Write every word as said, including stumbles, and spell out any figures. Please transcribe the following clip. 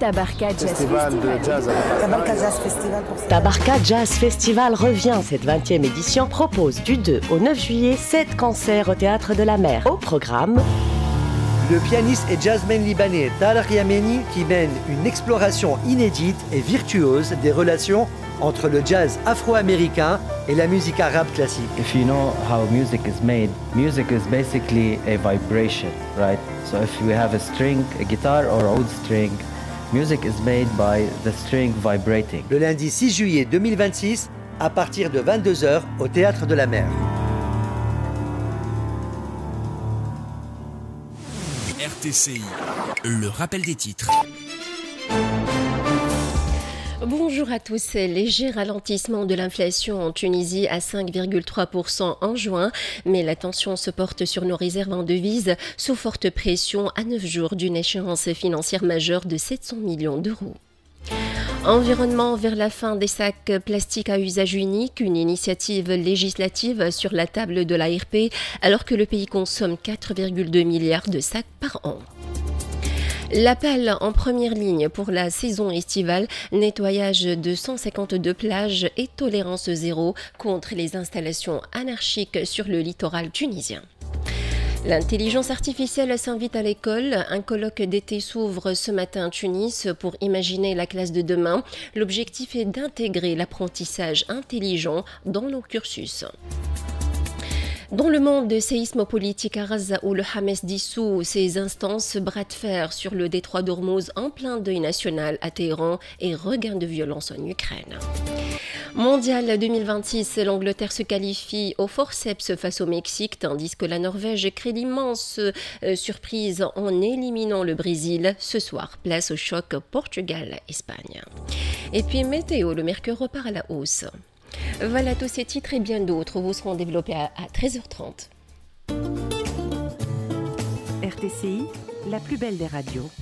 Tabarka Jazz Festival Festival. de jazz. Tabarka Jazz Festival pour ça. Tabarka Jazz Festival revient. Cette vingtième édition propose du deux au neuf juillet sept concerts au Théâtre de la Mer. Au programme, le pianiste et jazzman libanais Tarek Yameni qui mène une exploration inédite et virtuose des relations entre le jazz afro-américain et la musique arabe classique. If you know how music is made, music is basically a vibration, right? So if we have a string, a guitar or a wood string, music is made by the string vibrating. Le lundi six juillet deux mille vingt-six, à partir de vingt-deux heures au Théâtre de la Mer. R T C I, le rappel des titres. Bonjour à tous. Léger ralentissement de l'inflation en Tunisie à cinq virgule trois pour cent en juin, mais l'attention se porte sur nos réserves en devises sous forte pression à neuf jours d'une échéance financière majeure de sept cents millions d'euros. Environnement vers la fin des sacs plastiques à usage unique, une initiative législative sur la table de l'A R P alors que le pays consomme quatre virgule deux milliards de sacs par an. L'appel en première ligne pour la saison estivale, nettoyage de cent cinquante-deux plages et tolérance zéro contre les installations anarchiques sur le littoral tunisien. L'intelligence artificielle s'invite à l'école. Un colloque d'été s'ouvre ce matin à Tunis pour imaginer la classe de demain. L'objectif est d'intégrer l'apprentissage intelligent dans nos cursus. Dans le monde de séisme politique à Gaza où le Hamas dissout ses instances, bras de fer sur le détroit d'Ormuz en plein deuil national à Téhéran et regain de violence en Ukraine. Mondial deux mille vingt-six, l'Angleterre se qualifie au forceps face au Mexique, tandis que la Norvège crée l'immense euh, surprise en éliminant le Brésil. Ce soir, place au choc Portugal-Espagne. Et puis météo, le mercure repart à la hausse. Voilà, tous ces titres et bien d'autres vous seront développés à, à treize heures trente. R T C I, la plus belle des radios.